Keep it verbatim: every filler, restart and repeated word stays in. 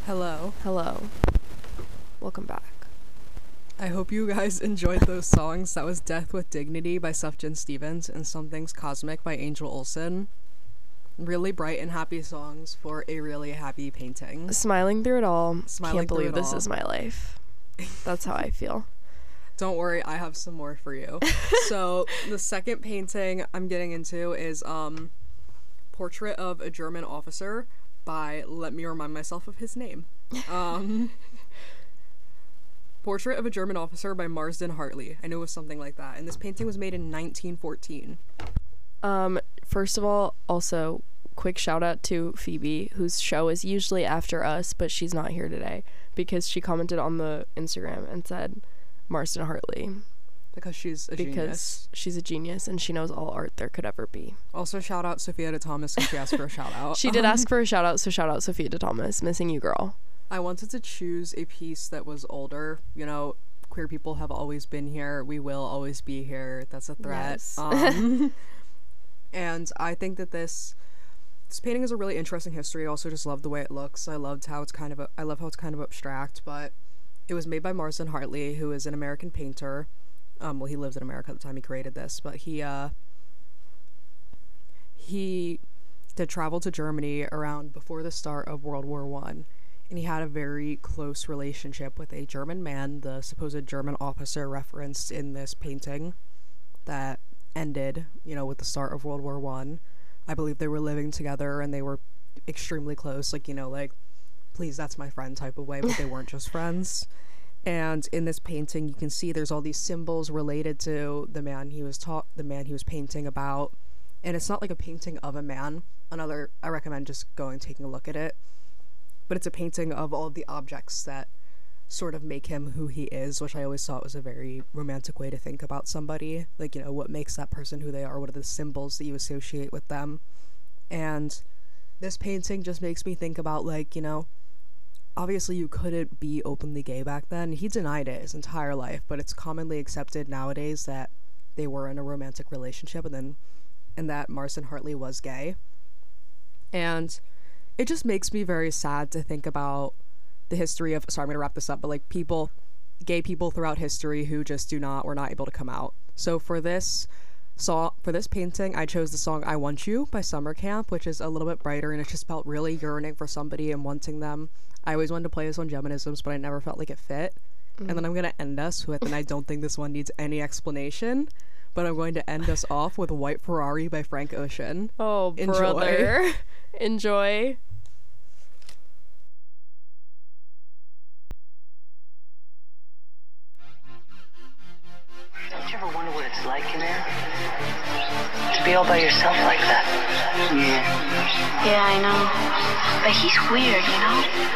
Hello. Hello. Welcome back. I hope you guys enjoyed those songs. That was Death with Dignity by Sufjan Stevens and Something's Cosmic by Angel Olsen. Really bright and happy songs for a really happy painting. Smiling through it all. Smiling Can't through believe it this all. is my life. That's how I feel. Don't worry, I have some more for you. So, the second painting I'm getting into is um Portrait of a German Officer by, let me remind myself of his name. Um Portrait of a German Officer by Marsden Hartley. I knew it was something like that. And this painting was made in nineteen fourteen. Um, first of all, also, quick shout out to Phoebe, whose show is usually after us, but she's not here today because she commented on the Instagram and said Marsden Hartley. Because she's a because genius. she's a genius and she knows all art there could ever be. Also, shout out Sophia de Thomas because she asked for a shout out. She did ask for a shout out, so shout out Sophia de Thomas. Missing you, girl. I wanted to choose a piece that was older. You know, queer people have always been here. We will always be here. That's a threat. Yes. Um, and I think that this this painting is a really interesting history. I also just love the way it looks. I loved how it's kind of a, I love how it's kind of abstract, but it was made by Marsden Hartley, who is an American painter. Um, well, he lived in America at the time he created this, but he uh he did travel to Germany around before the start of World War One. And he had a very close relationship with a German man, the supposed German officer referenced in this painting that ended, you know, with the start of World War One. I believe they were living together and they were extremely close, like, you know, like, please, that's my friend type of way, but they weren't just friends. And in this painting, you can see there's all these symbols related to the man he was taught, the man he was painting about. And it's not like a painting of a man. Another, I recommend just going, taking a look at it. But it's a painting of all of the objects that sort of make him who he is, which I always thought was a very romantic way to think about somebody. Like, you know, what makes that person who they are? What are the symbols that you associate with them? And this painting just makes me think about, like, you know, obviously you couldn't be openly gay back then. He denied it his entire life, but it's commonly accepted nowadays that they were in a romantic relationship and then and that Marsden Hartley was gay. And it just makes me very sad to think about the history of, sorry, I'm gonna wrap this up, but like people, gay people throughout history who just do not, were not able to come out. So for this song, for this painting, I chose the song I Want You by Summer Camp, which is a little bit brighter and it's just about really yearning for somebody and wanting them. I always wanted to play this on Geminisms, but I never felt like it fit. Mm. And then I'm gonna end us with, and I don't think this one needs any explanation, but I'm going to end us off with White Ferrari by Frank Ocean. Oh, Enjoy. brother. Enjoy. Don't you ever wonder what it's like in there? To be all by yourself like that. Yeah. Yeah, I know. But he's weird, you know?